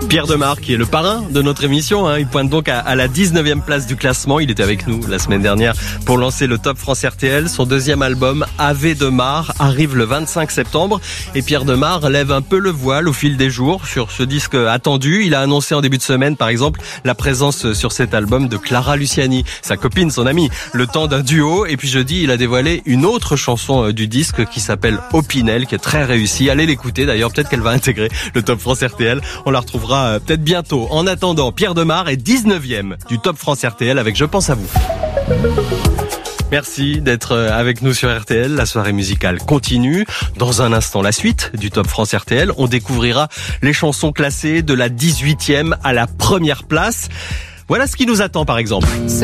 Pierre Demar, qui est le parrain de notre émission, il pointe donc à la 19e place du classement. Il était avec nous la semaine dernière pour lancer le Top France RTL. Son deuxième album, Ave Demar, arrive le 25 septembre. Et Pierre Demar lève un peu le voile au fil des jours sur ce disque attendu. Il a annoncé en début de semaine, par exemple, la présence sur cet album de Clara Luciani, sa copine, son amie, le temps d'un duo. Et puis jeudi, il a dévoilé une autre chanson du disque qui s'appelle Opinel, qui est très réussie. Allez l'écouter d'ailleurs, peut-être qu'elle va intégrer le Top France RTL. On la retrouvera peut-être bientôt. En attendant, Pierre Demar est 19e du Top France RTL avec Je pense à vous. Merci d'être avec nous sur RTL. La soirée musicale continue. Dans un instant, la suite du Top France RTL. On découvrira les chansons classées de la 18e à la première place. Voilà ce qui nous attend par exemple.